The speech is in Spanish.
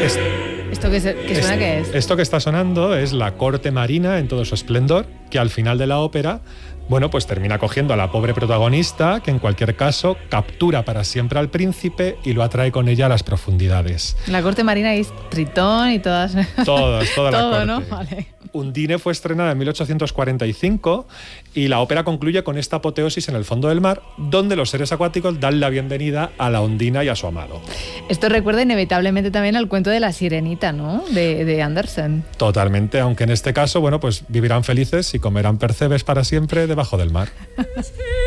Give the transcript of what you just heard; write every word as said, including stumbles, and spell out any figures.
Es, ¿Esto que, se, que suena es, qué es? Esto que está sonando es la corte marina en todo su esplendor, que al final de la ópera, bueno, pues termina cogiendo a la pobre protagonista, que en cualquier caso captura para siempre al príncipe y lo atrae con ella a las profundidades. La corte marina es Tritón y todas... Todos, toda la Todo, corte. ¿no? Vale. Undine fue estrenada en mil ochocientos cuarenta y cinco y la ópera concluye con esta apoteosis en el fondo del mar, donde los seres acuáticos dan la bienvenida a la Undina y a su amado. Esto recuerda inevitablemente también al cuento de la Sirenita, ¿no? De, de Andersen. Totalmente, aunque en este caso, bueno, pues vivirán felices y comerán percebes para siempre debajo del mar.